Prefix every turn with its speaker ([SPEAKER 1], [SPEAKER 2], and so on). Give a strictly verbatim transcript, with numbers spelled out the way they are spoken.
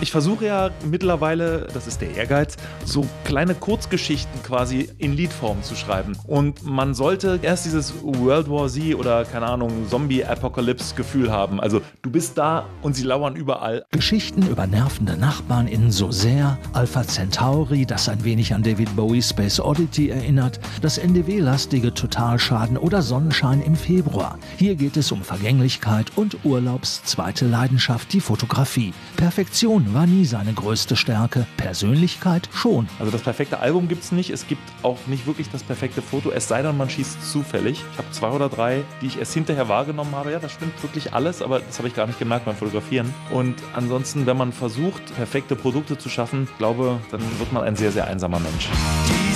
[SPEAKER 1] Ich versuche ja mittlerweile, das ist der Ehrgeiz, so kleine Kurzgeschichten quasi in Liedform zu schreiben. Und man sollte erst dieses World War Z oder, keine Ahnung, Zombie-Apocalypse-Gefühl haben. Also du bist da und sie lauern überall.
[SPEAKER 2] Geschichten über nervende Nachbarn in So sehr, Alpha Centauri, das ein wenig an David Bowie Space Oddity erinnert, das N D W-lastige Totalschaden oder Sonnenschein im Februar. Hier geht es um Vergänglichkeit und Urlaubs zweite Leidenschaft, die Fotografie. Perfektion war nie seine größte Stärke, Persönlichkeit schon.
[SPEAKER 1] Also das perfekte Album gibt es nicht, es gibt auch nicht wirklich das perfekte Foto, es sei denn, man schießt zufällig. Ich habe zwei oder drei, die ich erst hinterher wahrgenommen habe. Ja, das stimmt wirklich alles, aber das habe ich gar nicht gemerkt beim Fotografieren. Und ansonsten, wenn man versucht, perfekte Produkte zu schaffen, glaube, dann wird man ein sehr, sehr einsamer Mensch.